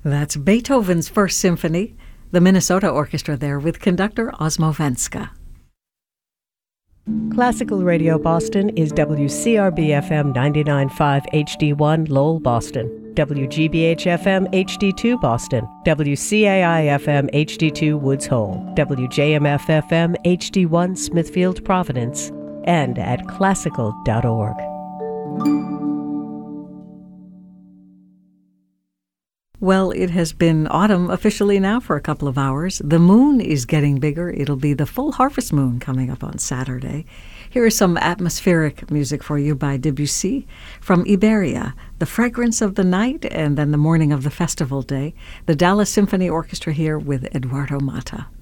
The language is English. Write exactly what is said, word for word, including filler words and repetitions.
That's Beethoven's First Symphony, the Minnesota Orchestra there with conductor Osmo Venska. Classical Radio Boston is W C R B F M ninety-nine point five H D one Lowell, Boston, W G B H F M H D two Boston, W C A I F M H D two Woods Hole, W J M F F M H D one Smithfield, Providence, and at classical dot org. Well, it has been autumn officially now for a couple of hours. The moon is getting bigger. It'll be the full harvest moon coming up on Saturday. Here is some atmospheric music for you by Debussy from Iberia, The Fragrance of the Night, and then the morning of the festival day. The Dallas Symphony Orchestra here with Eduardo Mata.